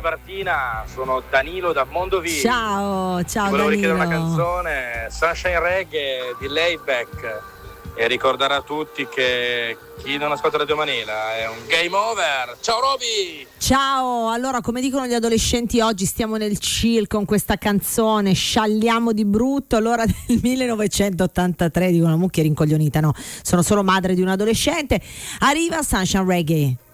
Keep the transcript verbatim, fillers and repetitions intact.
Martina, sono Danilo da Mondovì. Ciao, ciao. Ti volevo Danilo. richiedere una canzone, Sunshine Reggae di Layback, e ricordare a tutti che chi non ascolta Radio Manila è un game over. Ciao Roby! Ciao, allora come dicono gli adolescenti oggi stiamo nel chill con questa canzone, scialliamo di brutto. Allora del millenovecentottantatré, dicono mucchia rincoglionita, no, sono solo madre di un adolescente. Arriva Sunshine Reggae.